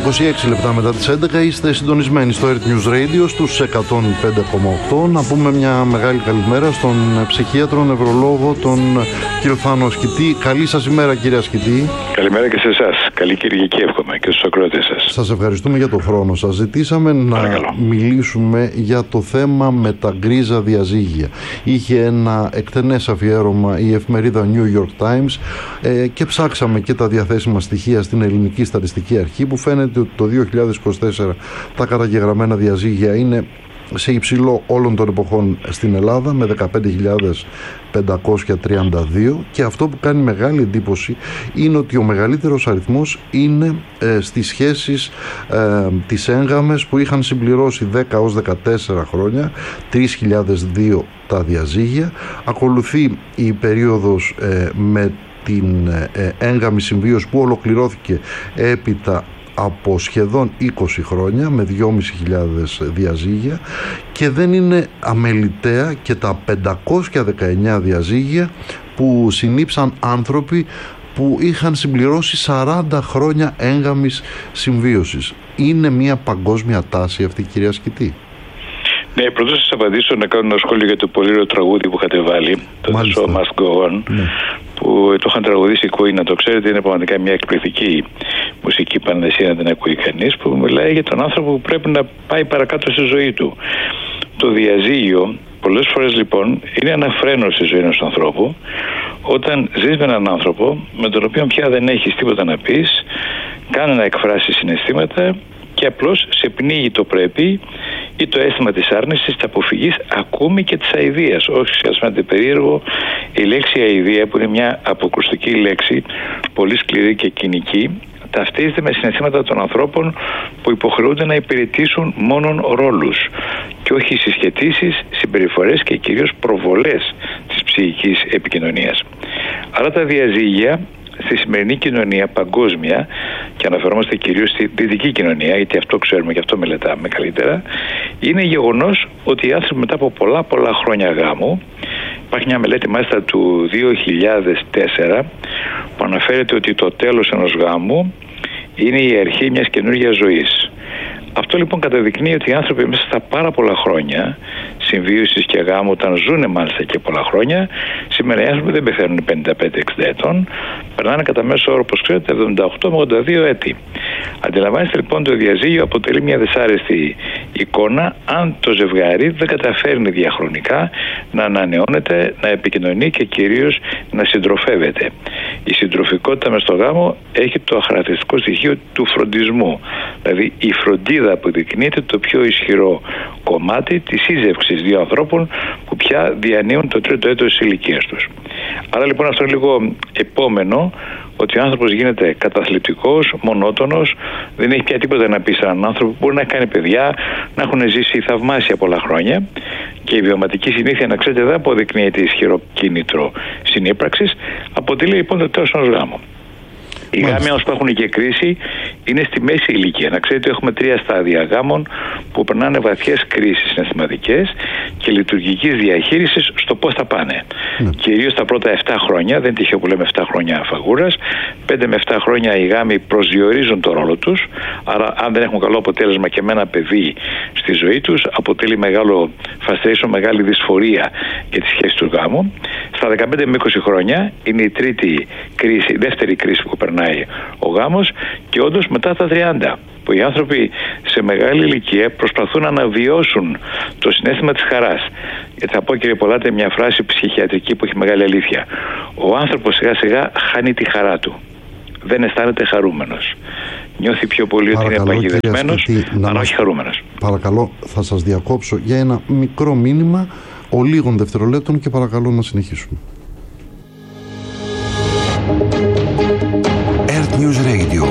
26 λεπτά μετά τις 11 είστε συντονισμένοι στο Earth News Radio στους 105,8. Να πούμε μια μεγάλη καλημέρα στον ψυχίατρο νευρολόγο, τον κύριο Θάνο Ασκητή. Καλή σας ημέρα, κύριε Ασκητή. Καλημέρα και σε εσάς. Καλή Κυριακή εύχομαι και στους ακροατές σας. Σας ευχαριστούμε για το χρόνο σας. Ζητήσαμε να μιλήσουμε για το θέμα με τα γκρίζα διαζύγια. Είχε ένα εκτενές αφιέρωμα η εφημερίδα New York Times και ψάξαμε και τα διαθέσιμα στοιχεία στην Ελληνική Στατιστική Αρχή, που φαίνεται ότι το 2024 τα καταγεγραμμένα διαζύγια είναι σε υψηλό όλων των εποχών στην Ελλάδα με 15.532, και αυτό που κάνει μεγάλη εντύπωση είναι ότι ο μεγαλύτερος αριθμός είναι στις σχέσεις τις έγγαμες που είχαν συμπληρώσει 10 ως 14 χρόνια, 3.002 τα διαζύγια. Ακολουθεί η περίοδος με την έγγαμη συμβίωση που ολοκληρώθηκε έπειτα από σχεδόν 20 χρόνια με 2.500 διαζύγια, και δεν είναι αμεληταία και τα 519 διαζύγια που συνήψαν άνθρωποι που είχαν συμπληρώσει 40 χρόνια έγγαμης συμβίωσης. Είναι μια παγκόσμια τάση αυτή, κυρία Ασκητή? Ναι, πρωτού σας απαντήσω να κάνω ένα σχόλιο για το πολύ ωραίο τραγούδι που είχατε βάλει, το The Show Must Go On, που το είχαν τραγουδήσει οι Queen, να το ξέρετε. Είναι πραγματικά μια εκπληκτική μουσική πανδεσία να την ακούει κανείς, που μιλάει για τον άνθρωπο που πρέπει να πάει παρακάτω στη ζωή του. Το διαζύγιο πολλές φορές λοιπόν είναι ένα φρένο στη ζωή ενός ανθρώπου, όταν ζεις με έναν άνθρωπο με τον οποίο πια δεν έχεις τίποτα να πεις, κάνει να εκφράσει συναισθήματα και απλώς σε πνίγει το πρέπει ή το αίσθημα της άρνησης, της αποφυγής, ακόμη και της αηδίας. Όχι, σας φαίνεται περίεργο, η λέξη αηδία, που είναι μια αποκρουστική λέξη, πολύ σκληρή και κοινική, ταυτίζεται με συναισθήματα των ανθρώπων που υποχρεούνται να υπηρετήσουν μόνον ρόλους και όχι συσχετήσεις, συμπεριφορές και κυρίως προβολές της ψυχικής επικοινωνίας. Άρα τα διαζύγια στη σημερινή κοινωνία παγκόσμια, και αναφερόμαστε κυρίως στη δυτική κοινωνία, γιατί αυτό ξέρουμε και αυτό μελετάμε καλύτερα, είναι γεγονός ότι οι άνθρωποι μετά από πολλά χρόνια γάμου, υπάρχει μια μελέτη μάλιστα του 2004 που αναφέρεται ότι το τέλος ενός γάμου είναι η αρχή μιας καινούργιας ζωής. Αυτό λοιπόν καταδεικνύει ότι οι άνθρωποι μέσα στα πάρα πολλά χρόνια συμβίωσης και γάμου, όταν ζουνε μάλιστα και πολλά χρόνια, σήμερα οι άνθρωποι δεν πεθαίνουν 55-60 ετών, περνάνε κατά μέσο όρο, όπως ξέρετε, 78 με 82 έτη. Αντιλαμβάνεστε λοιπόν, το διαζύγιο αποτελεί μια δυσάρεστη εικόνα αν το ζευγάρι δεν καταφέρνει διαχρονικά να ανανεώνεται, να επικοινωνεί και κυρίως να συντροφεύεται. Η συντροφικότητα μες στο γάμο έχει το χαρακτηριστικό στοιχείο του φροντισμού, δηλαδή η φροντίδα που δεικνύεται το πιο ισχυρό κομμάτι της σύζευξης δύο ανθρώπων που πια διανύουν το τρίτο έτος της ηλικίας τους. Άρα λοιπόν αυτό είναι λίγο επόμενο, ότι ο άνθρωπος γίνεται καταθλιπτικός, μονότονος, δεν έχει πια τίποτα να πει σε έναν άνθρωπο που μπορεί να κάνει παιδιά, να έχουν ζήσει θαυμάσια πολλά χρόνια, και η βιωματική συνήθεια, να ξέρετε, δεν αποδεικνύεται ισχυρό κίνητρο συνύπραξης, αποτελεί λοιπόν το τέλος ενός γάμου. Οι γάμοι όμως που έχουν και κρίση είναι στη μέση ηλικία. Να ξέρετε, έχουμε 3 στάδια γάμων που περνάνε βαθιές κρίσεις συναισθηματικές και λειτουργικής διαχείρισης στο πώς θα πάνε. Κυρίως τα πρώτα 7 χρόνια, δεν τυχαίο που λέμε 7 χρόνια φαγούρας, 5 με 7 χρόνια οι γάμοι προσδιορίζουν το ρόλο τους. Άρα, αν δεν έχουν καλό αποτέλεσμα και με ένα παιδί στη ζωή τους, αποτελεί μεγάλο frustration, μεγάλη δυσφορία για τη σχέση του γάμου. Στα 15 με 20 χρόνια είναι η δεύτερη κρίση που περνάει ο γάμος, και όντως μετά τα 30, που οι άνθρωποι σε μεγάλη ηλικία προσπαθούν να αναβιώσουν το συναίσθημα της χαράς. Γιατί θα πω, κύριε Πολάτε, μια φράση ψυχιατρική που έχει μεγάλη αλήθεια. Ο άνθρωπος σιγά σιγά χάνει τη χαρά του. Δεν αισθάνεται χαρούμενος. Νιώθει πιο πολύ ότι είναι παγιδευμένος, αλλά όχι χαρούμενος. Παρακαλώ, θα σας διακόψω για ένα μικρό μήνυμα ολίγων δευτερολέπτων και παρακαλώ να συνεχίσουμε. Earth News Radio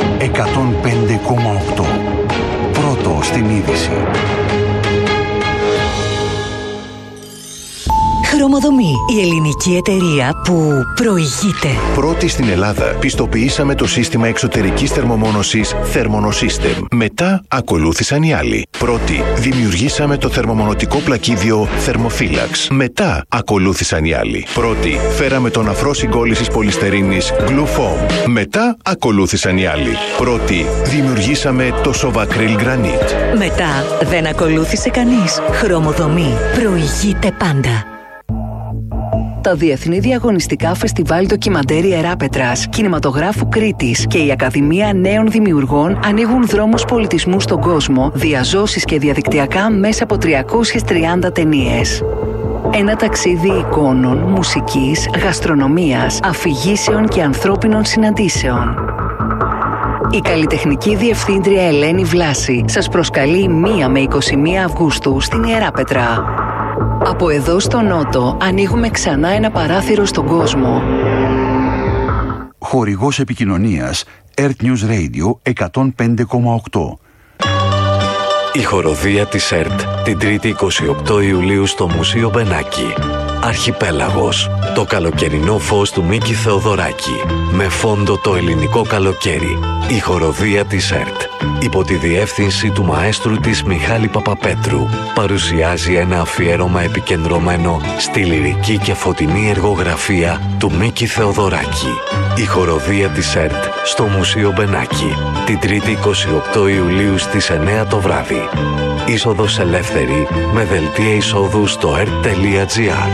105,8. Πρώτο στην είδηση. Χρωμοδομή, η ελληνική εταιρεία που προηγείται. Πρώτη στην Ελλάδα, πιστοποιήσαμε το σύστημα εξωτερικής θερμομόνωσης Thermonosystem. Μετά ακολούθησαν οι άλλοι. Πρώτη, δημιουργήσαμε το θερμομονωτικό πλακίδιο Thermophilax. Μετά ακολούθησαν οι άλλοι. Πρώτη, φέραμε τον αφρό συγκόλλησης πολυστερίνης Glufoam. Μετά ακολούθησαν οι άλλοι. Πρώτη, δημιουργήσαμε το Sovacryl Granite. Μετά δεν ακολούθησε κανείς. Χρωμοδομή, προηγείται πάντα. Τα Διεθνή Διαγωνιστικά Φεστιβάλ Ντοκιμαντέρ Ιεράπετρας, Κινηματογράφου Κρήτης και η Ακαδημία Νέων Δημιουργών ανοίγουν δρόμους πολιτισμού στον κόσμο, διαζώσεις και διαδικτυακά μέσα από 330 ταινίες. Ένα ταξίδι εικόνων, μουσικής, γαστρονομίας, αφηγήσεων και ανθρώπινων συναντήσεων. Η καλλιτεχνική διευθύντρια Ελένη Βλάση σας προσκαλεί 1 με 21 Αυγούστου στην Ιεράπετρα. Από εδώ στο Νότο ανοίγουμε ξανά ένα παράθυρο στον κόσμο. Χορηγός επικοινωνίας Earth News Radio 105,8. Η χοροδία της ΕΡΤ την 3η 28 Ιουλίου στο Μουσείο Μπενάκη. Αρχιπέλαγος. Το καλοκαιρινό φως του Μίκη Θεοδωράκη. Με φόντο το ελληνικό καλοκαίρι. Η χοροδία της ΕΡΤ. Υπό τη διεύθυνση του μαέστρου της Μιχάλη Παπαπέτρου. Παρουσιάζει ένα αφιέρωμα επικεντρωμένο στη λυρική και φωτεινή εργογραφία του Μίκη Θεοδωράκη. Η χοροδία της ΕΡΤ στο Μουσείο Μπενάκη. Την 3η 28 Ιουλίου στις 9 το βράδυ. Είσοδος ελεύθερη με δελτία εισόδου στο ert.gr.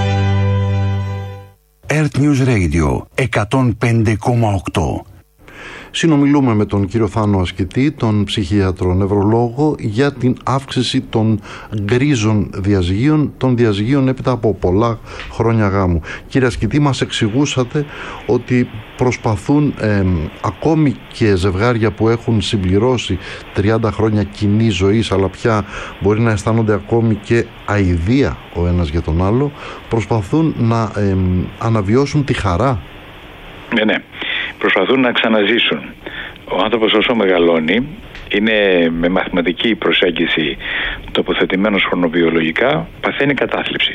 Earth News Radio 105,8. Συνομιλούμε με τον κύριο Θάνο Ασκητή, τον ψυχίατρο νευρολόγο, για την αύξηση των γκρίζων διαζυγίων, των διαζυγίων έπειτα από πολλά χρόνια γάμου. Κύριε Ασκητή, μας εξηγούσατε ότι προσπαθούν ακόμη και ζευγάρια που έχουν συμπληρώσει 30 χρόνια κοινή ζωής, αλλά πια μπορεί να αισθάνονται ακόμη και αηδία ο ένας για τον άλλο, προσπαθούν να αναβιώσουν τη χαρά. Ναι. Προσπαθούν να ξαναζήσουν. Ο άνθρωπος όσο μεγαλώνει είναι με μαθηματική προσέγγιση τοποθετημένος χρονοβιολογικά, παθαίνει κατάθλιψη.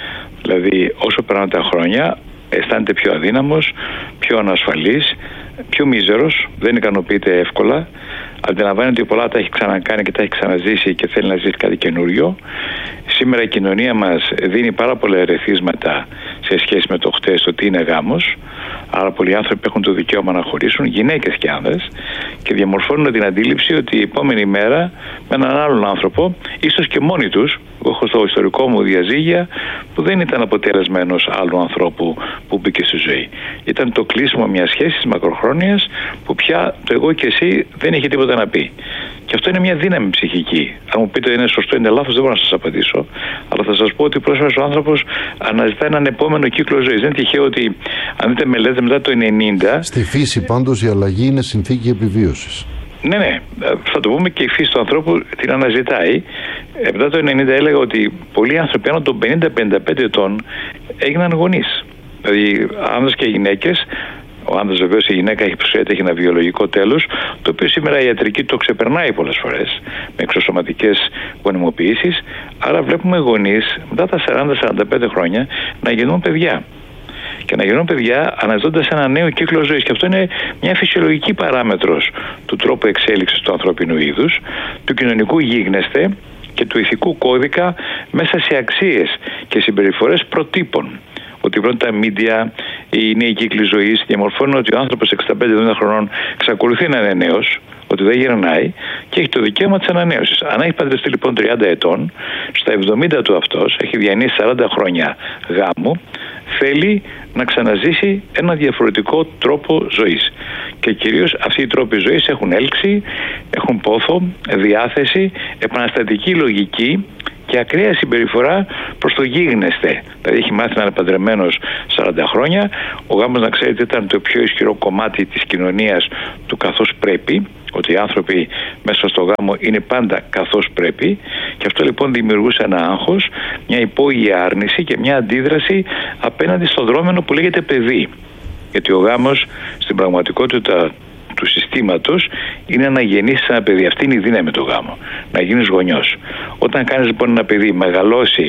Δηλαδή όσο περνάνε τα χρόνια αισθάνεται πιο αδύναμος, πιο ανασφαλής, πιο μίζερος, δεν ικανοποιείται εύκολα, αντιλαμβάνεται ότι πολλά τα έχει ξανακάνει και τα έχει ξαναζήσει και θέλει να ζήσει κάτι καινούριο. Σήμερα η κοινωνία μας δίνει πάρα πολλά ερεθίσματα σε σχέση με το χτες, το τι είναι γάμος. Άρα πολλοί άνθρωποι έχουν το δικαίωμα να χωρίσουν, γυναίκες και άνδρες, και διαμορφώνουν την αντίληψη ότι η επόμενη μέρα με έναν άλλον άνθρωπο, ίσως και μόνοι τους, εγώ έχω στο ιστορικό μου διαζύγια που δεν ήταν αποτέλεσμα ενός άλλου ανθρώπου που μπήκε στη ζωή. Ήταν το κλείσιμο μιας σχέσης μακροχρόνιας που πια το εγώ και εσύ δεν είχε τίποτα να πει. Και αυτό είναι μια δύναμη ψυχική. Αν μου πείτε είναι σωστό ή είναι λάθος, δεν μπορώ να σας απαντήσω. Αλλά θα σας πω ότι πρόσφατα ο άνθρωπος αναζητά έναν επόμενο κύκλο ζωής. Δεν είναι τυχαίο ότι, αν δείτε μελέτες μετά το 90. Στη φύση πάντως η αλλαγή είναι συνθήκη επιβίωσης. Ναι. Θα το πούμε και η φύση του ανθρώπου την αναζητάει. Μετά το 90 έλεγα ότι πολλοί άνθρωποι άνω των 50-55 ετών έγιναν γονείς. Δηλαδή άνδρες και γυναίκες. Ο άνδρας βεβαίως, η γυναίκα έχει ένα βιολογικό τέλος, το οποίο σήμερα η ιατρική το ξεπερνάει πολλές φορές με εξωσωματικές γονιμοποιήσεις. Άρα βλέπουμε γονείς μετά τα 40-45 χρόνια να γεννούν παιδιά. Και να γεννούν παιδιά αναζητώντας ένα νέο κύκλο ζωής. Και αυτό είναι μια φυσιολογική παράμετρος του τρόπου εξέλιξης του ανθρώπινου είδους, του κοινωνικού γίγνεσθε και του ηθικού κώδικα μέσα σε αξίες και συμπεριφορές προτύπων. Ότι πρώτα τα μίντια, οι νέοι κύκλοι ζωής διαμορφώνουν ότι ο άνθρωπος 65-70 χρονών εξακολουθεί να είναι νέος, ότι δεν γερνάει και έχει το δικαίωμα της ανανέωσης. Αν έχει παντρευτεί λοιπόν 30 ετών, στα 70 του αυτός έχει διανύσει 40 χρόνια γάμου, θέλει να ξαναζήσει ένα διαφορετικό τρόπο ζωής. Και κυρίως αυτοί οι τρόποι ζωής έχουν έλξη, έχουν πόθο, διάθεση, επαναστατική λογική και ακραία συμπεριφορά προς το γίγνεσθε. Δηλαδή έχει μάθει να είναι παντρεμένος 40 χρόνια. Ο γάμος, να ξέρετε, ήταν το πιο ισχυρό κομμάτι της κοινωνίας του καθώς πρέπει. Ότι οι άνθρωποι μέσα στο γάμο είναι πάντα καθώς πρέπει. Και αυτό λοιπόν δημιουργούσε ένα άγχος, μια υπόγεια άρνηση και μια αντίδραση απέναντι στο δρόμενο που λέγεται παιδί. Γιατί ο γάμος στην πραγματικότητα του συστήματος είναι να γεννήσεις ένα παιδί. Αυτή είναι η δύναμη του γάμου. Να γίνεις γονιός. Όταν κάνεις λοιπόν ένα παιδί μεγαλώσει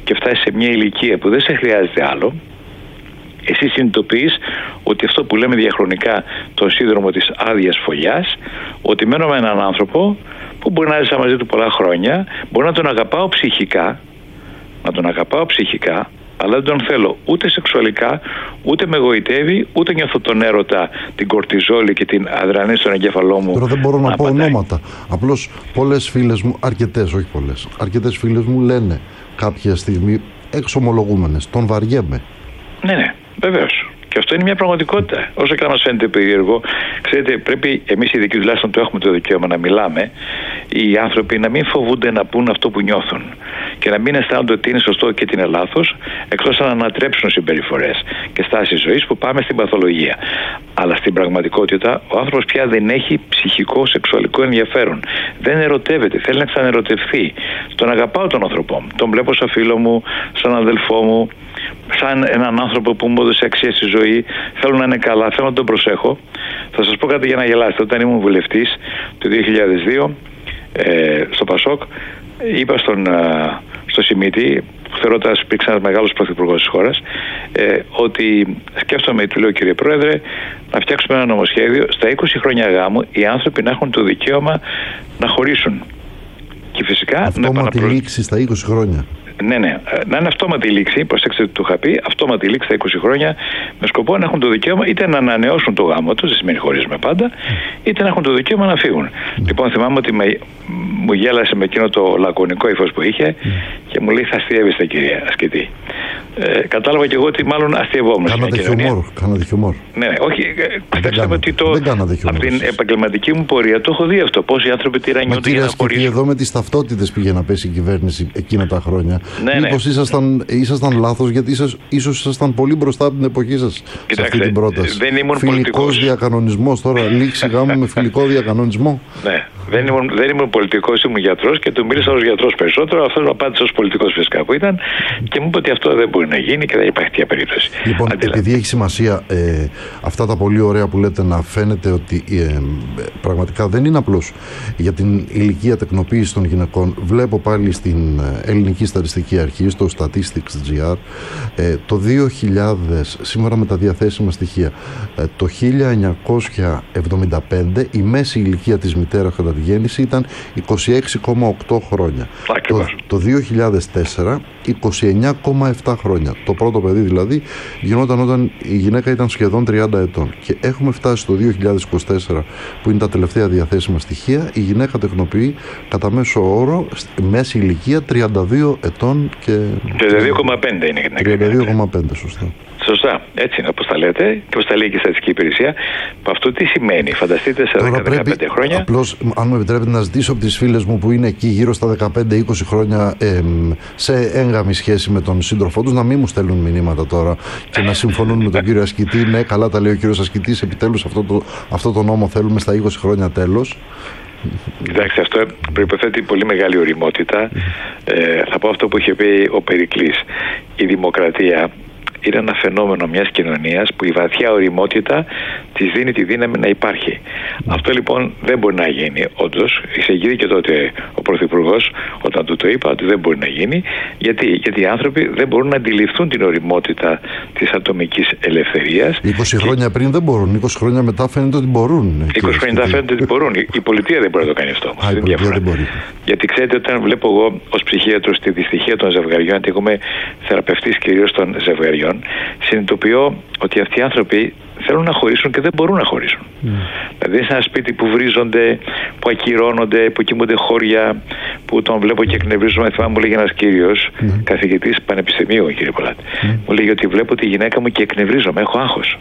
και φτάσεις σε μια ηλικία που δεν σε χρειάζεται άλλο, εσύ συνειδητοποιείς ότι αυτό που λέμε διαχρονικά το σύνδρομο της άδειας φωλιάς, ότι μένω με έναν άνθρωπο που μπορεί να ζήσα μαζί του πολλά χρόνια, μπορεί να τον αγαπάω ψυχικά, αλλά δεν τον θέλω ούτε σεξουαλικά, ούτε με γοητεύει, ούτε νιώθω τον έρωτα, την κορτιζόλη και την αδρανή στον εγκέφαλό μου. Τώρα δεν μπορώ να πω ονόματα. Απλώς πολλές φίλες μου, αρκετές φίλες μου λένε κάποια στιγμή, εξομολογούμενες, τον βαριέμαι. Ναι, βεβαίως. Και αυτό είναι μια πραγματικότητα. Όσο και να μας φαίνεται περίεργο, ξέρετε, πρέπει εμείς οι ειδικοί τουλάχιστον το έχουμε το δικαίωμα να μιλάμε. Οι άνθρωποι να μην φοβούνται να πούν αυτό που νιώθουν και να μην αισθάνονται ότι είναι σωστό και ότι είναι λάθος, εκτός να ανατρέψουν συμπεριφορές και στάσεις ζωής που πάμε στην παθολογία. Αλλά στην πραγματικότητα ο άνθρωπος πια δεν έχει ψυχικό, σεξουαλικό ενδιαφέρον. Δεν ερωτεύεται, θέλει να ξαναερωτευθεί. Τον αγαπάω τον άνθρωπό μου. Τον βλέπω σαν φίλο μου, σαν αδελφό μου, σαν έναν άνθρωπο που μου έδωσε αξία στη ζωή. Θέλω να είναι καλά, θέλω να τον προσέχω. Θα σας πω κάτι για να γελάσετε. Όταν ήμουν βουλευτής το 2002 στο Πασόκ, είπα στο Σιμίτη, που θεωρώ ότι υπήρξε ένας μεγάλος πρωθυπουργός της χώρας, ότι σκέφτομαι, του λέω, κύριε Πρόεδρε, να φτιάξουμε ένα νομοσχέδιο στα 20 χρόνια γάμου οι άνθρωποι να έχουν το δικαίωμα να χωρίσουν. Και φυσικά αυτόματη λήξη στα 20 χρόνια. Ναι, να είναι αυτόματη λήξη, προσέξτε τι του είχα πει, αυτόματη λήξη στα 20 χρόνια, με σκοπό να έχουν το δικαίωμα είτε να ανανεώσουν το γάμο τους, δεν σημαίνει χωρίζουμε πάντα, είτε να έχουν το δικαίωμα να φύγουν. Λοιπόν, θυμάμαι ότι μου γέλασε με εκείνο το λακωνικό ύφος που είχε και μου λέει, θα αστείευεστε, κυρία ασκητή. Κατάλαβα και εγώ ότι μάλλον αστείευόμουν. Κάνατε χιουμόρ. Ναι, όχι. Κοιτάξτε ότι από την επαγγελματική μου πορεία το έχω δει αυτό. Πόσοι άνθρωποι τυραννιούνται για να χωρίσουν. Εδώ με τις ταυτότητες πήγε να πέσει η κυβέρνηση εκείνα τα χρόνια. Ναι, μήπως ήσασταν λάθος, γιατί ίσως ήσασταν πολύ μπροστά από την εποχή σας σε αυτή την πρόταση. Δεν ήμουν φιλικός διακανονισμός, τώρα λήξη γάμου με φιλικό διακανονισμό. Ναι, δεν ήμουν πολιτικός, ήμουν γιατρός και του μίλησα ως γιατρός περισσότερο. Αυτός μου απάντησε ως πολιτικός φυσικά που ήταν και μου είπε ότι αυτό δεν μπορεί να γίνει και δεν υπάρχει τέτοια περίπτωση. Λοιπόν, επειδή έχει σημασία αυτά τα πολύ ωραία που λέτε, να φαίνεται ότι πραγματικά δεν είναι απλώς για την ηλικία τεκνοποίηση των γυναικών. Βλέπω πάλι στην Ελληνική Στατιστική Αρχή, στο Statistics.gr, το 2000, σήμερα με τα διαθέσιμα στοιχεία, το 1975 η μέση ηλικία της μητέρας κατά τη γέννηση ήταν 26,8 χρόνια. Το 2004 29,7 χρόνια. Το πρώτο παιδί δηλαδή γινόταν όταν η γυναίκα ήταν σχεδόν 30 ετών. Και έχουμε φτάσει στο 2024 που είναι τα τελευταία διαθέσιμα στοιχεία. Η γυναίκα τεκνοποιεί κατά μέσο όρο μέση ηλικία 32 ετών και... 32,5 είναι η γυναίκα. 32,5 σωστά. Σωστά, έτσι είναι όπως τα λέτε και όπως τα λέει και η Στατιστική Υπηρεσία. Αυτό τι σημαίνει, φανταστείτε σε 10-15 χρόνια. Απλώς, αν μου επιτρέπετε να ζητήσω από τις φίλες μου που είναι εκεί γύρω στα 15-20 χρόνια σε έγγαμη σχέση με τον σύντροφό τους, να μην μου στέλνουν μηνύματα τώρα και να συμφωνούν με τον κύριο Ασκητή. Ναι, καλά τα λέει ο κύριος Ασκητής, επιτέλους αυτό το νόμο θέλουμε στα 20 χρόνια τέλος. Κοιτάξτε, αυτό προϋποθέτει πολύ μεγάλη ωριμότητα. Θα πω αυτό που είχε πει ο Περικλής. Η δημοκρατία είναι ένα φαινόμενο μιας κοινωνίας που η βαθιά ωριμότητα της δίνει τη δύναμη να υπάρχει. Αυτό λοιπόν δεν μπορεί να γίνει, όντως. Εξηγήθηκε τότε ο Πρωθυπουργός όταν του το είπα ότι δεν μπορεί να γίνει. Γιατί οι άνθρωποι δεν μπορούν να αντιληφθούν την ωριμότητα της ατομικής ελευθερίας. 20 χρόνια πριν δεν μπορούν, 20 χρόνια μετά φαίνεται ότι μπορούν. 20 χρόνια μετά φαίνεται ότι μπορούν. Η πολιτεία δεν μπορεί να το κάνει αυτό. Η πολιτεία δεν μπορεί. Γιατί ξέρετε, όταν βλέπω εγώ ως ψυχίατρος τη δυστυχία των ζευγαριών, γιατί εγώ είμαι θεραπευτής κυρίως των ζευγαριών, συνειδητοποιώ ότι αυτοί οι άνθρωποι θέλουν να χωρίσουν και δεν μπορούν να χωρίσουν. Δηλαδή σε ένα σπίτι που βρίζονται, που ακυρώνονται, που κοιμούνται χώρια, που τον βλέπω και εκνευρίζομαι. Θυμάμαι, μου λέγει ένας κύριος, καθηγητής πανεπιστημίου, κύριε Πολάτη, μου λέγει ότι βλέπω τη γυναίκα μου και εκνευρίζομαι, έχω άγχος.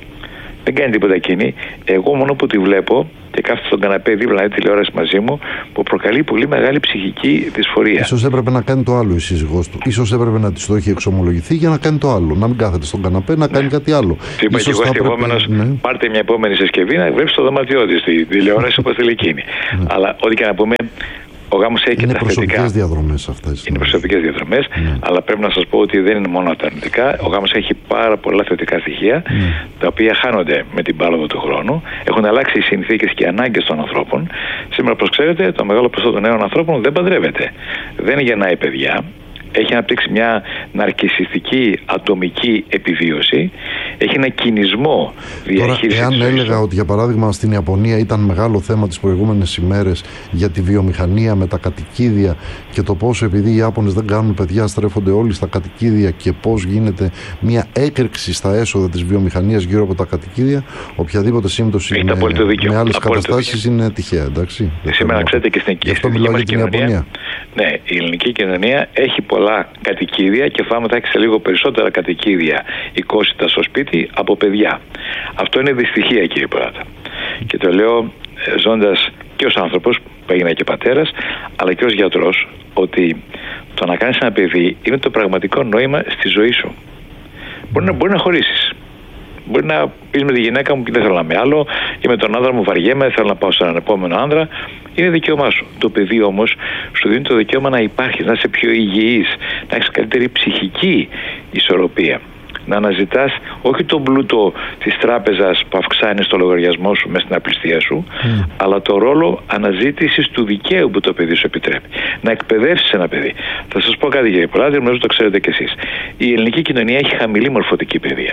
Δεν κάνει τίποτα εκείνη. Εγώ μόνο που τη βλέπω και κάθεται στον καναπέ δίπλα τη τηλεόραση μαζί μου, που προκαλεί πολύ μεγάλη ψυχική δυσφορία. Ίσως έπρεπε να κάνει το άλλο η σύζυγός του. Ίσως έπρεπε να της το έχει εξομολογηθεί για να κάνει το άλλο. Να μην κάθεται στον καναπέ, να κάνει κάτι άλλο. Τι είπα και εγώ αστευόμενος, πάρτε μια επόμενη συσκευή να βλέπει το δωμάτιό τη, τη τηλεόραση όπως θέλει εκείνη. Αλλά ό,τι και να πούμε, ο γάμος έχει και τα θετικά. Είναι προσωπικές διαδρομές αυτές. Είναι προσωπικές διαδρομές, αλλά πρέπει να σας πω ότι δεν είναι μόνο τα αρνητικά. Ο γάμος έχει πάρα πολλά θετικά στοιχεία, τα οποία χάνονται με την πάροδο του χρόνου. Έχουν αλλάξει οι συνθήκες και οι ανάγκες των ανθρώπων. Σήμερα, όπως ξέρετε, το μεγάλο ποσοστό των νέων ανθρώπων δεν παντρεύεται. Δεν γεννάει παιδιά. έχει αναπτύξει μια ναρκισσιστική ατομική επιβίωση, έχει ένα κινησμό διαχείρισης. Τώρα, εάν έλεγα ότι για παράδειγμα στην Ιαπωνία ήταν μεγάλο θέμα τις προηγούμενες ημέρες για τη βιομηχανία με τα κατοικίδια και το πώς επειδή οι Ιάπωνες δεν κάνουν παιδιά στρέφονται όλοι στα κατοικίδια και πώς γίνεται μια έκρηξη στα έσοδα της βιομηχανίας γύρω από τα κατοικίδια, οποιαδήποτε σύμπτωση με άλλες καταστάσεις είναι τυχαία, εντάξει. Σήμερα ξέρετε και στην κοινωνία. Ναι, η ελληνική κοινωνία έχει πολλά κατοικίδια και φάμε θα έχει σε λίγο περισσότερα κατοικίδια οικόσιτα στο σπίτι από παιδιά. Αυτό είναι δυστυχία, κύριε Πράτα. Και το λέω ζώντας και ως άνθρωπος που έγινα και πατέρας, αλλά και ως γιατρός, ότι το να κάνεις ένα παιδί είναι το πραγματικό νόημα στη ζωή σου. Μπορεί να χωρίσεις. Μπορεί να πεις με τη γυναίκα μου δεν θέλω να είμαι άλλο, ή με τον άντρα μου βαριέμαι, θέλω να πάω σε έναν επόμενο άντρα. Είναι δικαίωμά σου. Το παιδί όμως σου δίνει το δικαίωμα να υπάρχεις, να είσαι πιο υγιής, να έχεις καλύτερη ψυχική ισορροπία. Να αναζητάς όχι τον πλούτο της τράπεζας που αυξάνει στο λογαριασμό σου μέσα στην απληστία σου, αλλά το ρόλο αναζήτησης του δικαίου που το παιδί σου επιτρέπει. Να εκπαιδεύσεις ένα παιδί. Θα σας πω κάτι, κύριε Πολάτη, νομίζω το ξέρετε κι εσείς. Η ελληνική κοινωνία έχει χαμηλή μορφωτική παιδεία.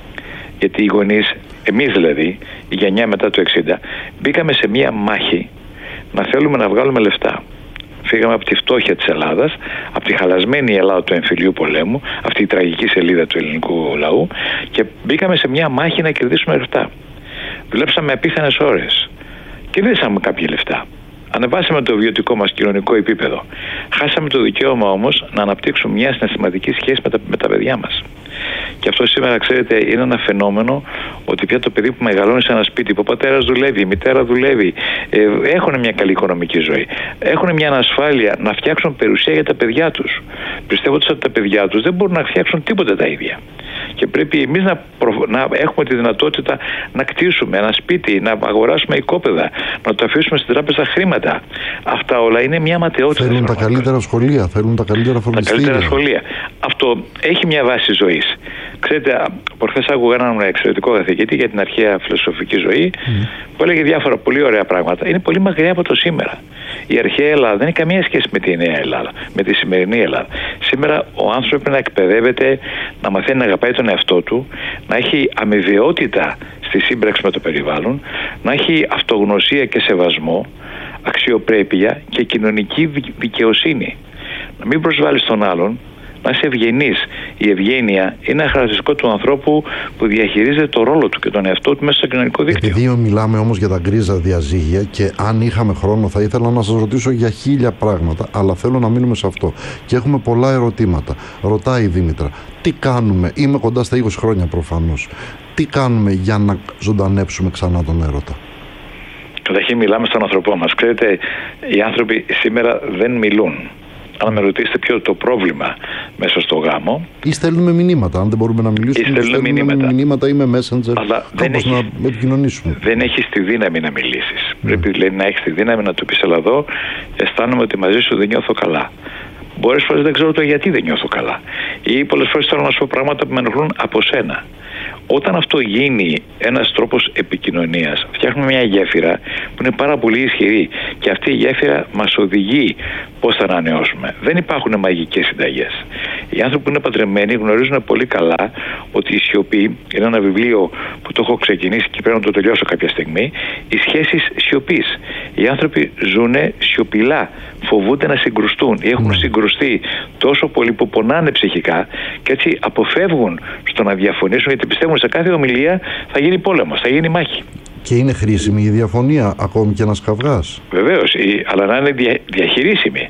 Γιατί οι γονείς, εμείς δηλαδή, η γενιά μετά το 60, μπήκαμε σε μία μάχη να θέλουμε να βγάλουμε λεφτά. Φύγαμε από τη φτώχεια της Ελλάδας, από τη χαλασμένη Ελλάδα του εμφυλίου πολέμου, αυτή η τραγική σελίδα του ελληνικού λαού, και μπήκαμε σε μία μάχη να κερδίσουμε λεφτά. Δουλέψαμε απίθανες ώρες και δεν είχαμε κάποια λεφτά. Ανεβάσαμε το βιωτικό μας κοινωνικό επίπεδο. Χάσαμε το δικαίωμα όμως να αναπτύξουμε μια συναισθηματική σχέση με τα παιδιά μας. Και αυτό σήμερα, ξέρετε, είναι ένα φαινόμενο ότι πια το παιδί που μεγαλώνει σε ένα σπίτι, που ο πατέρας δουλεύει, η μητέρα δουλεύει, έχουν μια καλή οικονομική ζωή, έχουν μια ανασφάλεια να φτιάξουν περιουσία για τα παιδιά τους. Πιστεύοντας ότι τα παιδιά τους δεν μπορούν να φτιάξουν τίποτα τα ίδια. Και πρέπει εμείς να έχουμε τη δυνατότητα να κτίσουμε ένα σπίτι, να αγοράσουμε οικόπεδα, να το αφήσουμε στην τράπεζα χρήματα. Αυτά όλα είναι μια ματαιότητα. Θέλουν τα καλύτερα σχολεία, θέλουν τα καλύτερα φροντιστήρια. Τα καλύτερα σχολεία. Αυτό έχει μια βάση ζωής. Ξέρετε, προχθές άκουγα έναν εξαιρετικό καθηγητή για την αρχαία φιλοσοφική ζωή που έλεγε διάφορα πολύ ωραία πράγματα. Είναι πολύ μακριά από το σήμερα. Η αρχαία Ελλάδα δεν έχει καμία σχέση με τη νέα Ελλάδα, με τη σημερινή Ελλάδα. Σήμερα ο άνθρωπος πρέπει να εκπαιδεύεται, να μαθαίνει να αγαπάει τον εαυτό του, να έχει αμοιβαιότητα στη σύμπραξη με το περιβάλλον, να έχει αυτογνωσία και σεβασμό, αξιοπρέπεια και κοινωνική δικαιοσύνη. Να μην προσβάλλεις τον άλλον, να είσαι ευγενής. Η ευγένεια είναι ένα χαρακτηριστικό του ανθρώπου που διαχειρίζεται το ρόλο του και τον εαυτό του μέσα στο κοινωνικό δίκτυο. Επειδή μιλάμε όμως για τα γκρίζα διαζύγια και αν είχαμε χρόνο θα ήθελα να σας ρωτήσω για 1000 πράγματα, αλλά θέλω να μείνουμε σε αυτό. Και έχουμε πολλά ερωτήματα. Ρωτάει η Δήμητρα, τι κάνουμε, είμαι κοντά στα 20 χρόνια προφανώς, τι κάνουμε για να ζωντανέψουμε ξανά τον έρωτα? Καταρχήν μιλάμε στον άνθρωπό μας. Ξέρετε, οι άνθρωποι σήμερα δεν μιλούν. Αν με ρωτήσετε ποιο το πρόβλημα μέσα στο γάμο. Ή στέλνουμε μηνύματα. Αν δεν μπορούμε να μιλήσουμε, στέλνουμε μηνύματα ή με messenger. Αλλά να επικοινωνήσουμε. Δεν έχεις τη δύναμη να μιλήσεις. Πρέπει δηλαδή, να έχεις τη δύναμη να του πεις έλα εδώ, αισθάνομαι ότι μαζί σου δεν νιώθω καλά. Πολλές φορές δεν ξέρω το γιατί δεν νιώθω καλά. Ή πολλές φορές θέλω να σου πω πράγματα που με ενοχλούν από σένα. Όταν αυτό γίνει ένας τρόπος επικοινωνίας, φτιάχνουμε μια γέφυρα που είναι πάρα πολύ ισχυρή και αυτή η γέφυρα μας οδηγεί πώς θα ανανεώσουμε. Δεν υπάρχουν μαγικές συνταγές. Οι άνθρωποι που είναι παντρεμένοι γνωρίζουν πολύ καλά ότι η σιωπή είναι ένα βιβλίο που το έχω ξεκινήσει και πρέπει να το τελειώσω κάποια στιγμή. Οι σχέσεις σιωπής. Οι άνθρωποι ζουν σιωπηλά, φοβούνται να συγκρουστούν ή έχουν συγκρουστεί τόσο πολύ που πονάνε ψυχικά και έτσι αποφεύγουν στο να διαφωνήσουν, γιατί πιστεύουν σε κάθε ομιλία θα γίνει πόλεμος, θα γίνει μάχη. Και είναι χρήσιμη η διαφωνία, ακόμη και ένας καυγάς. Βεβαίως, αλλά να είναι διαχειρίσιμη.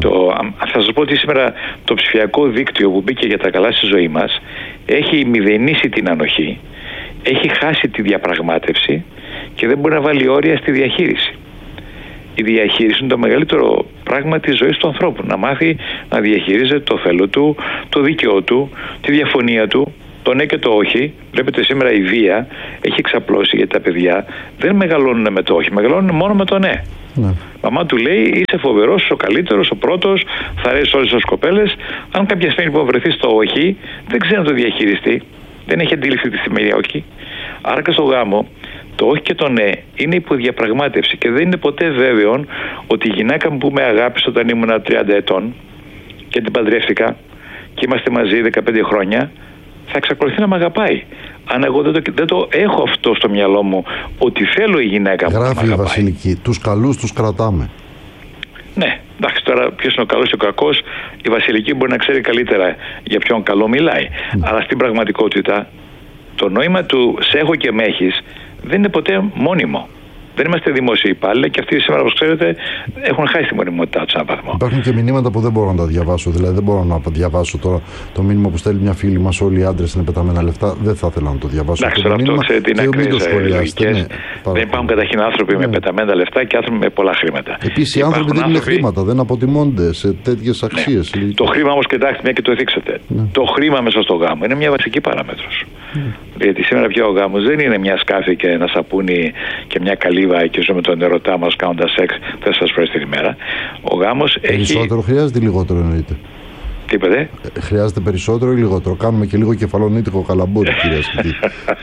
Θα σας πω ότι σήμερα το ψηφιακό δίκτυο που μπήκε για τα καλά στη ζωή μας έχει μηδενίσει την ανοχή, έχει χάσει τη διαπραγμάτευση και δεν μπορεί να βάλει όρια στη διαχείριση. Η διαχείριση είναι το μεγαλύτερο πράγμα της ζωής του ανθρώπου. Να μάθει να διαχειρίζεται το θέλω του, το δίκαιο του, τη διαφωνία του, το ναι και το όχι. Βλέπετε σήμερα η βία έχει εξαπλώσει γιατί τα παιδιά δεν μεγαλώνουν με το όχι, μεγαλώνουν μόνο με το ναι. Μαμά του λέει είσαι φοβερός, ο καλύτερος, ο πρώτος, θα αρέσει όλες τις κοπέλες. Αν κάποια στιγμή που βρεθεί στο όχι, δεν ξέρει να το διαχειριστεί, δεν έχει αντίληψη τη σημερινή όχι. Άρα και στο γάμο το όχι και το ναι είναι υποδιαπραγμάτευση και δεν είναι ποτέ βέβαιο ότι η γυναίκα μου που με αγάπησε όταν ήμουν 30 ετών και την παντρεύτηκα και είμαστε μαζί 15 χρόνια, θα εξακολουθεί να με αγαπάει. Αν εγώ δεν το έχω αυτό στο μυαλό μου, ότι θέλω η γυναίκα μου να με αγαπάει. Γράφει η Βασιλική, τους καλούς τους κρατάμε. Ναι, εντάξει, τώρα ποιος είναι ο καλός και ο κακός, η Βασιλική μπορεί να ξέρει καλύτερα για ποιον καλό μιλάει. Αλλά στην πραγματικότητα, το νόημα του «σε έχω και με έχεις» δεν είναι ποτέ μόνιμο. Δεν είμαστε δημόσιοι υπάλληλοι και αυτοί σήμερα, όπως ξέρετε, έχουν χάσει τη μονιμότητά τους σε έναν βαθμό. Υπάρχουν και μηνύματα που δεν μπορώ να τα διαβάσω. Δηλαδή, δεν μπορώ να διαβάσω τώρα το μήνυμα που στέλνει μια φίλη μας. Όλοι οι άντρες είναι πεταμένα λεφτά. Δεν θα ήθελα να το διαβάσω. Εντάξει, τώρα αυτό ξέρετε είναι ακραίες λογικές. Ναι, δεν υπάρχουν καταρχήν άνθρωποι με πεταμένα λεφτά και άνθρωποι με πολλά χρήματα. Επίσης, οι άνθρωποι δεν είναι χρήματα, δεν αποτιμώνται σε τέτοιες αξίες. Ναι. Το χρήμα όμως, κοιτάξτε, μια και το δείξατε. Ναι. Το χρήμα μέσα στο γάμο είναι μια βασική παράμετρος. Γιατί σήμερα πια ο γάμος δεν είναι μια σκάφη και ένα σαπούνι και μια καλύβα και ζούμε τον ερωτά μας κάνοντας σεξ 4 φορές την ημέρα. Ο γάμος έχει. Περισσότερο χρειάζεται ή λιγότερο εννοείται? Τι είπατε? Χρειάζεται περισσότερο ή λιγότερο? Κάνουμε και λίγο κεφαλονίτικο καλαμπούρι, κυρία Ασκητή.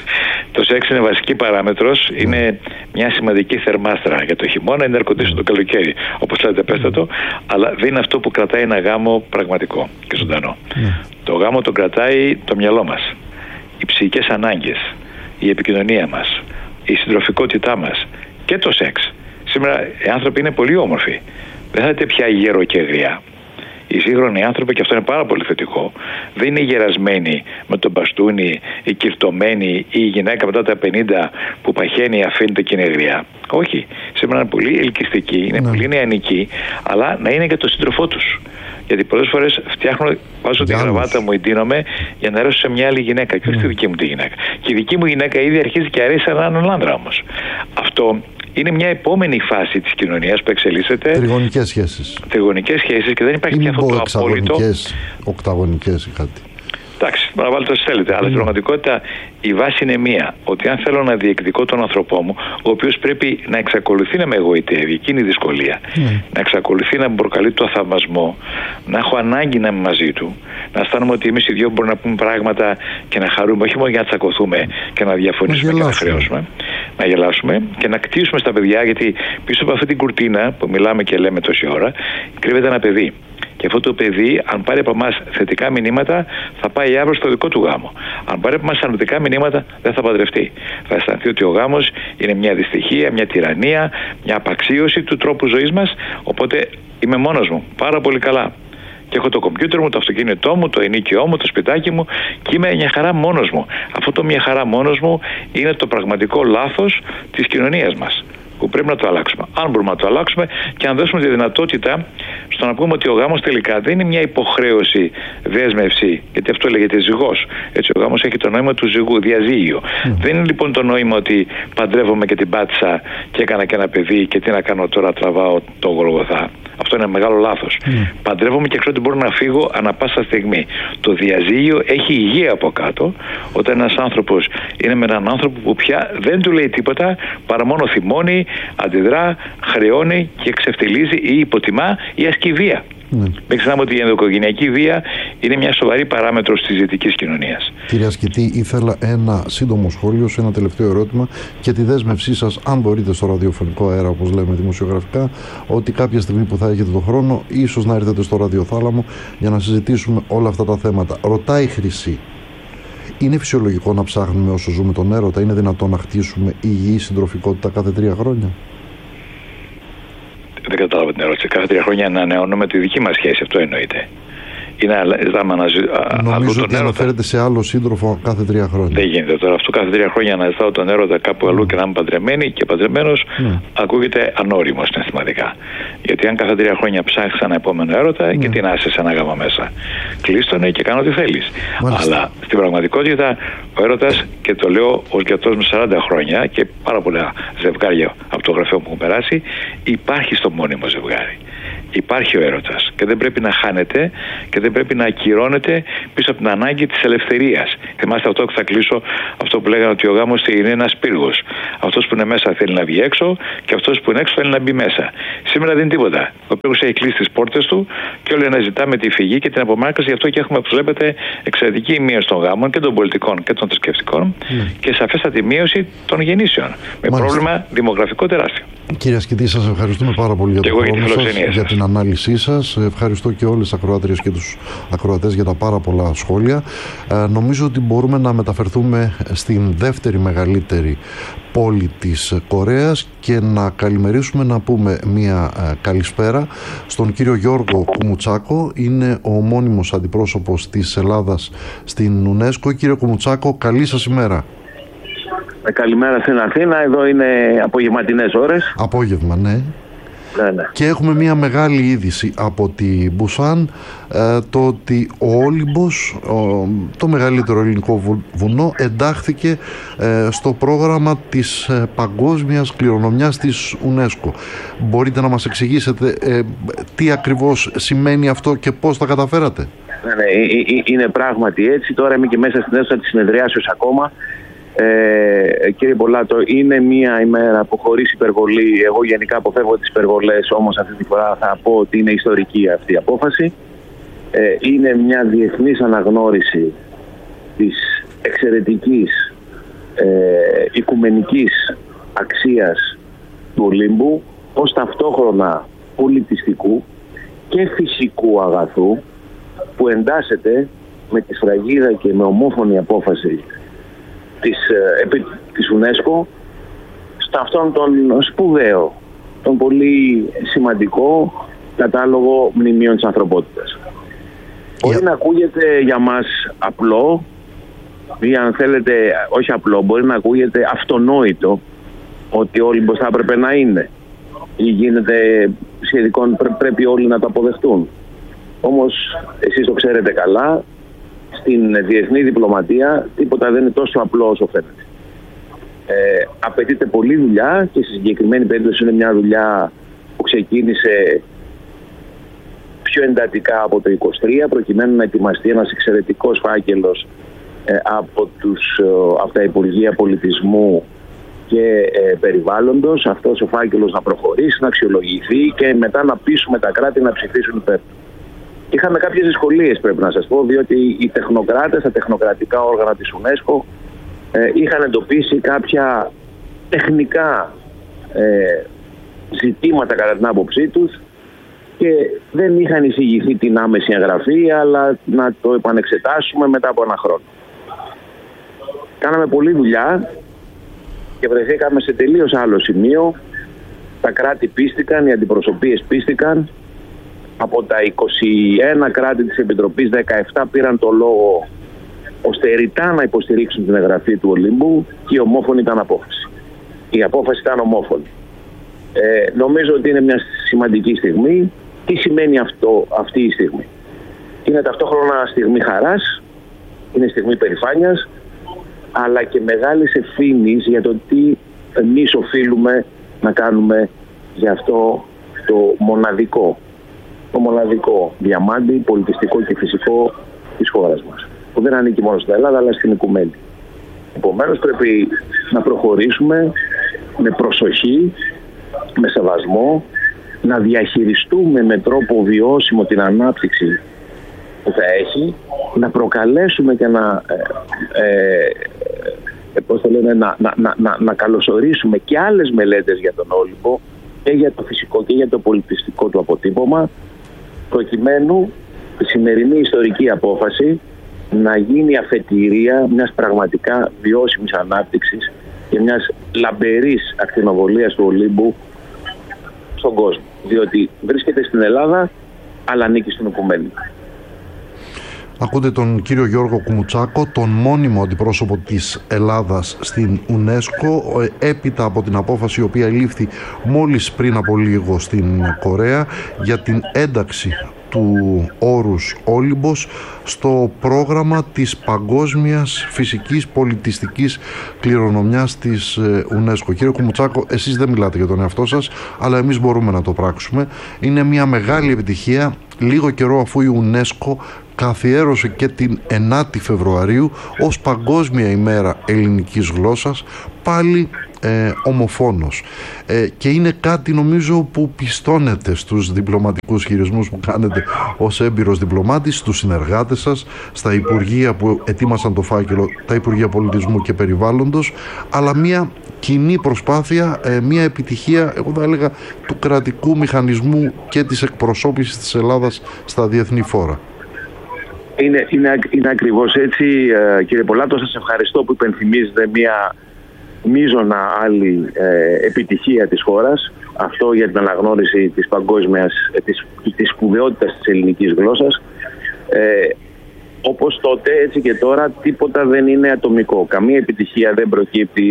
Το σεξ είναι βασική παράμετρος, είναι μια σημαντική θερμάστρα για το χειμώνα, είναι ναρκωτήσιο το καλοκαίρι. Όπως λέτε, πέστε το, αλλά δεν είναι αυτό που κρατάει ένα γάμο πραγματικό και ζωντανό. Το γάμο το κρατάει το μυαλό μας. Οι ψυχικές ανάγκες, η επικοινωνία μας, η συντροφικότητά μας και το σεξ. Σήμερα οι άνθρωποι είναι πολύ όμορφοι. Δεν θα δείτε πια γέρο και γριά. Οι σύγχρονοι άνθρωποι, και αυτό είναι πάρα πολύ θετικό, δεν είναι γερασμένοι με τον μπαστούνι, οι κυρτωμένοι ή η γυναίκα μετά τα 50 που παχαίνει, αφήνεται και είναι γριά. Όχι. Σήμερα είναι πολύ ελκυστικοί, είναι πολύ νεανικοί, αλλά να είναι και το σύντροφό τους. Γιατί πολλές φορές βάζω τη γραβάτα μου, εντύνομαι για να αρέσω σε μια άλλη γυναίκα και όχι στη δική μου τη γυναίκα. Και η δική μου γυναίκα ήδη αρχίζει και αρέσει σε έναν άντρα όμως. Αυτό είναι μια επόμενη φάση της κοινωνίας που εξελίσσεται. Τριγωνικές σχέσεις. Τριγωνικές σχέσεις και δεν υπάρχει πια αυτό το απόλυτο. Οκταγωνικές ή κάτι. Εντάξει, να βάλετε όσοι θέλετε. Αλλά στην πραγματικότητα η βάση είναι μία. Ότι αν θέλω να διεκδικώ τον άνθρωπό μου, ο οποίος πρέπει να εξακολουθεί να με εγωιτεύει, εκείνη η δυσκολία, να εξακολουθεί να μου προκαλεί το θαυμασμό, να έχω ανάγκη να είμαι μαζί του, να αισθάνομαι ότι εμείς οι δυο μπορούμε να πούμε πράγματα και να χαρούμε, όχι μόνο για να τσακωθούμε και να διαφωνήσουμε και να χρεώσουμε, να γελάσουμε και να κτίσουμε στα παιδιά, γιατί πίσω από αυτή την κουρτίνα που μιλάμε και λέμε τόση ώρα, κρύβεται ένα παιδί. Και αυτό το παιδί, αν πάρει από εμάς θετικά μηνύματα, θα πάει αύριο στο δικό του γάμο. Αν πάρει από εμάς αρνητικά μηνύματα, δεν θα παντρευτεί. Θα αισθανθεί ότι ο γάμος είναι μια δυστυχία, μια τυραννία, μια απαξίωση του τρόπου ζωής μας. Οπότε είμαι μόνος μου. Πάρα πολύ καλά. Και έχω το κομπιούτερ μου, το αυτοκίνητό μου, το ενίκαιό μου, το σπιτάκι μου και είμαι μια χαρά μόνος μου. Αυτό το μια χαρά μόνος μου είναι το πραγματικό λάθος της κοινωνίας μας, που πρέπει να το αλλάξουμε. Αν μπορούμε να το αλλάξουμε και αν δώσουμε τη δυνατότητα στο να πούμε ότι ο γάμος τελικά δεν είναι μια υποχρέωση, δέσμευση, γιατί αυτό λέγεται ζυγός. Έτσι, ο γάμος έχει το νόημα του ζυγού, διαζύγιο. Δεν είναι λοιπόν το νόημα ότι παντρεύομαι και την πάτησα και έκανα και ένα παιδί και τι να κάνω τώρα, τραβάω το Γολγοθά. Αυτό είναι μεγάλο λάθος. Παντρεύομαι και ξέρω ότι μπορώ να φύγω ανά πάσα στιγμή. Το διαζύγιο έχει υγεία από κάτω, όταν ένας άνθρωπος είναι με έναν άνθρωπο που πια δεν του λέει τίποτα παρά μόνο θυμώνει, αντιδρά, χρεώνει και εξευτελίζει ή υποτιμά ή ασκεί βία. Μην ξεχνάμε ότι η ενδοοικογενειακή βία είναι μια σοβαρή παράμετρος της δυτικής κοινωνίας. Κύριε Ασκητή, ήθελα ένα σύντομο σχόλιο σε ένα τελευταίο ερώτημα και τη δέσμευσή σας, αν μπορείτε, στο ραδιοφωνικό αέρα, όπως λέμε δημοσιογραφικά, ότι κάποια στιγμή που θα έχετε τον χρόνο, ίσως να έρθετε στο ραδιοθάλαμο για να συζητήσουμε όλα αυτά τα θέματα. Ρωτάει η Χρυσή. Είναι φυσιολογικό να ψάχνουμε όσο ζούμε τον έρωτα? Είναι δυνατόν να χτίσουμε υγιή συντροφικότητα κάθε 3 χρόνια? Δεν κατάλαβα την ερώτηση. Κάθε 3 χρόνια ανανεώνουμε τη δική μας σχέση. Αυτό εννοείται. Νομίζω ότι αναφέρεται σε άλλο σύντροφο κάθε 3 χρόνια. Δεν γίνεται τώρα. Αυτό κάθε 3 χρόνια να ζητάω τον έρωτα κάπου αλλού και να είμαι παντρεμένη και παντρεμένος, ακούγεται ανώριμο συναισθηματικά. Γιατί αν κάθε 3 χρόνια ψάχνεις ένα επόμενο έρωτα, και τι να είσαι σε ένα γάμο μέσα. Κλείστονε και κάνω ό,τι θέλεις. Αλλά στην πραγματικότητα ο έρωτας, και το λέω ως γιατρός με 40 χρόνια και πάρα πολλά ζευγάρια από το γραφείο που έχουν περάσει, υπάρχει στο μόνιμο ζευγάρι. Υπάρχει ο έρωτας και δεν πρέπει να χάνεται και δεν πρέπει να ακυρώνεται πίσω από την ανάγκη της ελευθερίας. Θυμάστε αυτό, και θα κλείσω, αυτό που λέγανε ότι ο γάμος είναι ένας πύργος. Αυτός που είναι μέσα θέλει να βγει έξω και αυτός που είναι έξω θέλει να μπει μέσα. Σήμερα δεν είναι τίποτα. Ο πύργος έχει κλείσει τις πόρτες του και όλοι αναζητάμε τη φυγή και την απομάκρυνση. Γι' αυτό και έχουμε, όπως βλέπετε, εξαιρετική μείωση των γάμων και των πολιτικών και των θρησκευτικών και σαφέστατη μείωση των γεννήσεων. Με πρόβλημα δημογραφικό τεράστιο. Κύριε Ασκητή, σας ευχαριστούμε πάρα πολύ για το χρόνο σας, για την την ανάλυση σας. Ευχαριστώ και όλες τις ακροάτριες και τους ακροατές για τα πάρα πολλά σχόλια. Νομίζω ότι μπορούμε να μεταφερθούμε στην δεύτερη μεγαλύτερη πόλη της Κορέας και να καλημερίσουμε, να πούμε μια καλησπέρα στον κύριο Γιώργο Κουμουτσάκο. Είναι ο μόνιμος αντιπρόσωπος της Ελλάδας στην UNESCO. Κύριε Κουμουτσάκο, καλή σας ημέρα. Καλημέρα στην Αθήνα, εδώ είναι απογευματινές ώρες. Απόγευμα, ναι. Ναι. Και έχουμε μια μεγάλη είδηση από τη Μπουσάν, το ότι ο Όλυμπος, το μεγαλύτερο ελληνικό βουνό, εντάχθηκε στο πρόγραμμα της παγκόσμιας κληρονομιάς της UNESCO. Μπορείτε να μας εξηγήσετε τι ακριβώς σημαίνει αυτό και πώς τα καταφέρατε? Ναι, είναι πράγματι έτσι. Τώρα είμαι και μέσα στην αίθουσα της συνεδριάσεως ακόμα. Κύριε Πολάτο, είναι μια ημέρα που χωρίς υπερβολή, εγώ γενικά αποφεύγω τις υπερβολές, όμως αυτή τη φορά θα πω ότι είναι ιστορική αυτή η απόφαση. Είναι μια διεθνής αναγνώριση της εξαιρετικής οικουμενικής αξίας του Ολύμπου ως ταυτόχρονα πολιτιστικού και φυσικού αγαθού, που εντάσσεται με τη σφραγίδα και με ομόφωνη απόφαση της UNESCO σε αυτόν τον σπουδαίο, τον πολύ σημαντικό κατάλογο μνημείων της ανθρωπότητας. Μπορεί να ακούγεται για μας απλό, ή αν θέλετε όχι απλό, μπορεί να ακούγεται αυτονόητο ότι ο Όλυμπος θα έπρεπε να είναι, ή γίνεται σχετικών, πρέπει όλοι να το αποδεχτούν. Όμως εσείς το ξέρετε καλά, στην διεθνή διπλωματία τίποτα δεν είναι τόσο απλό όσο φαίνεται. Απαιτείται πολλή δουλειά και στη συγκεκριμένη περίπτωση είναι μια δουλειά που ξεκίνησε πιο εντατικά από το 23, προκειμένου να ετοιμαστεί ένας εξαιρετικός φάκελος από τα Υπουργεία Πολιτισμού και Περιβάλλοντος. Αυτός ο φάκελος να προχωρήσει, να αξιολογηθεί και μετά να πείσουμε τα κράτη να ψηφίσουν υπέρ. Είχαμε κάποιες δυσκολίες, πρέπει να σας πω, διότι οι τεχνοκράτες, τα τεχνοκρατικά όργανα της UNESCO είχαν εντοπίσει κάποια τεχνικά ζητήματα κατά την άποψή τους και δεν είχαν εισηγηθεί την άμεση εγγραφή, αλλά να το επανεξετάσουμε μετά από ένα χρόνο. Κάναμε πολλή δουλειά και βρεθήκαμε σε τελείως άλλο σημείο. Τα κράτη πίστηκαν, οι αντιπροσωπείες πίστηκαν. Από τα 21 κράτη της Επιτροπής, 17 πήραν το λόγο ώστε ρητά να υποστηρίξουν την εγγραφή του Ολύμπου και η ομόφωνη ήταν απόφαση. Η απόφαση ήταν ομόφωνη. Νομίζω ότι είναι μια σημαντική στιγμή. Τι σημαίνει αυτή η στιγμή? Είναι ταυτόχρονα στιγμή χαράς, είναι στιγμή περηφάνειας, αλλά και μεγάλης ευθύνης για το τι εμείς οφείλουμε να κάνουμε για αυτό το μοναδικό διαμάντι πολιτιστικό και φυσικό της χώρας μας, που δεν ανήκει μόνο στην Ελλάδα αλλά στην οικουμένη. Επομένως πρέπει να προχωρήσουμε με προσοχή, με σεβασμό, να διαχειριστούμε με τρόπο βιώσιμο την ανάπτυξη που θα έχει, να προκαλέσουμε και να καλωσορίσουμε και άλλες μελέτες για τον Όλυμπο και για το φυσικό και για το πολιτιστικό του αποτύπωμα, προκειμένου η σημερινή ιστορική απόφαση να γίνει αφετηρία μιας πραγματικά βιώσιμης ανάπτυξης και μιας λαμπερής ακτινοβολίας του Ολύμπου στον κόσμο. Διότι βρίσκεται στην Ελλάδα, αλλά ανήκει στην οικουμένη. Ακούτε τον κύριο Γιώργο Κουμουτσάκο, τον μόνιμο αντιπρόσωπο της Ελλάδας στην UNESCO, έπειτα από την απόφαση η οποία λήφθη μόλις πριν από λίγο στην Κορέα για την ένταξη του όρους Όλυμπος στο πρόγραμμα της παγκόσμιας φυσικής πολιτιστικής κληρονομιάς της UNESCO. Κύριε Κουμουτσάκο, εσείς δεν μιλάτε για τον εαυτό σας, αλλά εμείς μπορούμε να το πράξουμε. Είναι μια μεγάλη επιτυχία, λίγο καιρό αφού η UNESCO καθιέρωσε και την 9η Φεβρουαρίου ως Παγκόσμια ημέρα ελληνικής γλώσσας, πάλι ομοφόνος, και είναι κάτι νομίζω που πιστώνεται στους διπλωματικούς χειρισμούς που κάνετε ως έμπειρος διπλωμάτης, στους συνεργάτες σας, στα υπουργεία που ετοίμασαν το φάκελο, τα Υπουργεία Πολιτισμού και Περιβάλλοντος, αλλά μια κοινή προσπάθεια, μια επιτυχία, εγώ θα έλεγα, του κρατικού μηχανισμού και της εκπροσώπησης της Ελλάδας στα διεθνή φόρα. Είναι ακριβώς έτσι, κύριε Πολάτο. Σας ευχαριστώ που υπενθυμίζετε μια μείζωνα άλλη επιτυχία της χώρας. Αυτό για την αναγνώριση της παγκόσμιας, της σπουδαιότητας της ελληνικής γλώσσας. Όπως τότε, έτσι και τώρα, τίποτα δεν είναι ατομικό. Καμία επιτυχία δεν προκύπτει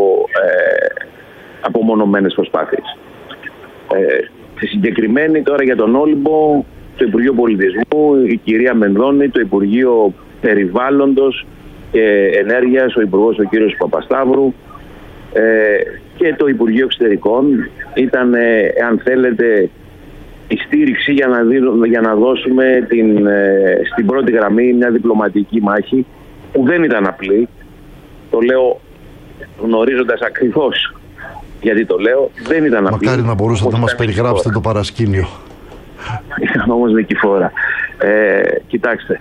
από μονομένες προσπάθειες. Στη συγκεκριμένη τώρα για τον Όλυμπο, το Υπουργείο Πολιτισμού, η κυρία Μενδώνη, το Υπουργείο Περιβάλλοντος και Ενέργειας, ο Υπουργός ο κύριος Παπασταύρου, και το Υπουργείο Εξωτερικών ήταν, αν θέλετε, η στήριξη για να δώσουμε στην πρώτη γραμμή μια διπλωματική μάχη που δεν ήταν απλή. Το λέω γνωρίζοντας ακριβώς γιατί το λέω. Δεν ήταν απλή. Μακάρι να μπορούσατε να μας περιγράψετε το παρασκήνιο. Ήταν όμως νικηφόρα. Κοιτάξτε,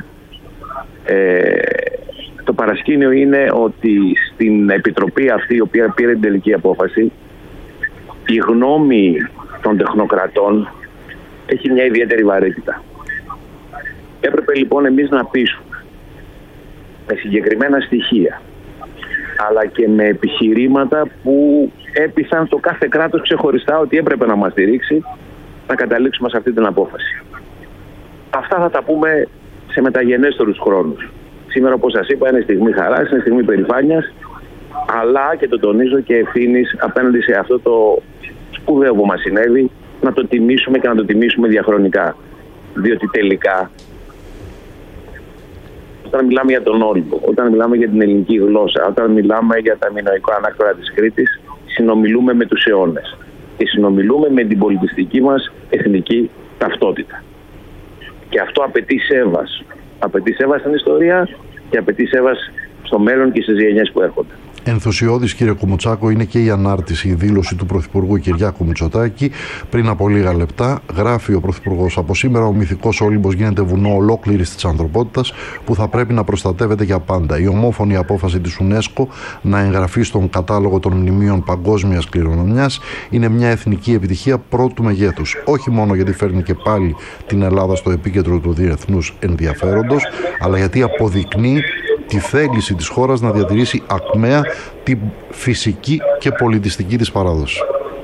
το παρασκήνιο είναι ότι στην επιτροπή αυτή, η οποία πήρε την τελική απόφαση, η γνώμη των τεχνοκρατών έχει μια ιδιαίτερη βαρύτητα. Έπρεπε λοιπόν εμείς να πείσουμε με συγκεκριμένα στοιχεία, αλλά και με επιχειρήματα που έπειθαν το κάθε κράτος ξεχωριστά ότι έπρεπε να μας στηρίξει, να καταλήξουμε σε αυτή την απόφαση. Αυτά θα τα πούμε σε μεταγενέστερους χρόνους. Σήμερα, όπως σας είπα, είναι στιγμή χαράς, είναι στιγμή περηφάνειας, αλλά, και το τονίζω, και ευθύνης απέναντι σε αυτό το σπουδαίο που μας συνέβη, να το τιμήσουμε και να το τιμήσουμε διαχρονικά. Διότι τελικά, όταν μιλάμε για τον Όλυμπο, όταν μιλάμε για την ελληνική γλώσσα, όταν μιλάμε για τα μινωικά ανάκτορα της Κρήτης, συνομιλούμε με τους αιώνες και συνομιλούμε με την πολιτιστική μας εθνική ταυτότητα. Και αυτό απαιτεί σέβας. Απαιτεί σέβας στην ιστορία και απαιτεί σέβας στο μέλλον και στις γενιές που έρχονται. Ενθουσιώδης, κύριε Κουμουτσάκο, είναι και η ανάρτηση, η δήλωση του Πρωθυπουργού Κυριάκου Μητσοτάκη πριν από λίγα λεπτά. Γράφει ο Πρωθυπουργός: από σήμερα ο μυθικός Όλυμπος γίνεται βουνό ολόκληρης της ανθρωπότητας που θα πρέπει να προστατεύεται για πάντα. Η ομόφωνη απόφαση της UNESCO να εγγραφεί στον κατάλογο των μνημείων παγκόσμιας κληρονομιάς είναι μια εθνική επιτυχία πρώτου μεγέθους. Όχι μόνο γιατί φέρνει και πάλι την Ελλάδα στο επίκεντρο του διεθνούς ενδιαφέροντος, αλλά γιατί αποδεικνύει τη θέληση της χώρας να διατηρήσει ακμαία τη φυσική και πολιτιστική της παράδοση.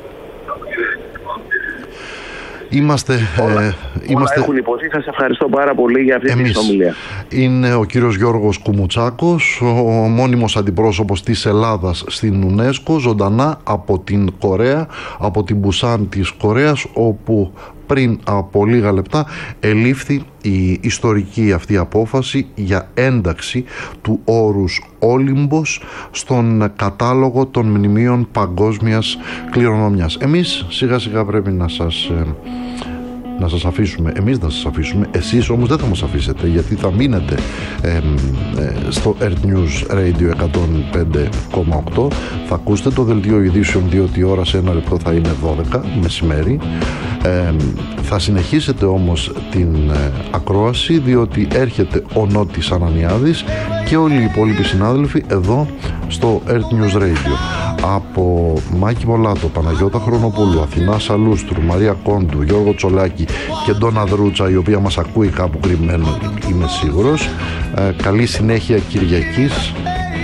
Όλα έχουν υποθεί. Σας ευχαριστώ πάρα πολύ για αυτή τη συνομιλία. Είναι ο κύριος Γιώργος Κουμουτσάκος, ο μόνιμος αντιπρόσωπος της Ελλάδας στην UNESCO, ζωντανά από την Κορέα, από την Μπουσάν της Κορέας, όπου πριν από λίγα λεπτά ελήφθη η ιστορική αυτή απόφαση για ένταξη του όρους Όλυμπος στον κατάλογο των μνημείων παγκόσμιας κληρονομιάς. Εμείς σιγά σιγά πρέπει να σας αφήσουμε, εμείς να σας αφήσουμε, εσείς όμως δεν θα μας αφήσετε, γιατί θα μείνετε στο Earth News Radio 105,8. θα ακούσετε το δελτίο ειδήσεων, διότι η ώρα σε ένα λεπτό θα είναι 12 μεσημέρι. Θα συνεχίσετε όμως την ακρόαση, διότι έρχεται ο Νότης Ανανιάδης και όλοι οι υπόλοιποι συνάδελφοι εδώ στο Earth News Radio. Από Μάκη Μολάτο, Παναγιώτα Χρονοπούλου, Αθηνά Σαλούστρου, Μαρία Κόντου, Γιώργο Τσολάκη και Ντόνα Δρούτσα, η οποία μας ακούει κάπου κρυμμένο, είμαι σίγουρος. Καλή συνέχεια Κυριακής.